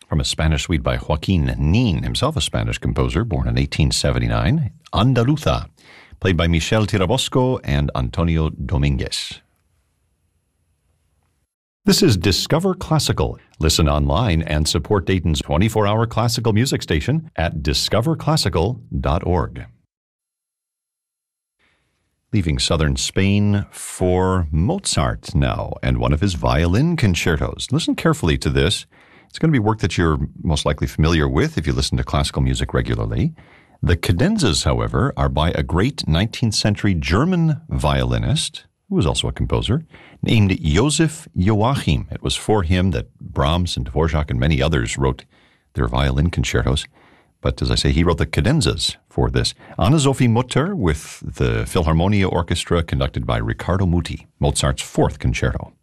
From a Spanish suite by Joaquin Nin, himself a Spanish composer, born in 1879, Andaluza, played by Michel Tirabosco and Antonio Dominguez. This is Discover Classical. Listen online and support Dayton's 24-hour classical music station at discoverclassical.org. Leaving southern Spain for Mozart now, and one of his violin concertos. Listen carefully to this. It's going to be work that you're most likely familiar with if you listen to classical music regularly. The cadenzas, however, are by a great 19th century German violinist, who was also a composer, named Joseph Joachim. It was for him that Brahms and Dvorak and many others wrote their violin concertos. But as I say, he wrote the cadenzas for this. Anna-Sophie Mutter with the Philharmonia Orchestra conducted by Riccardo Muti, Mozart's fourth concerto.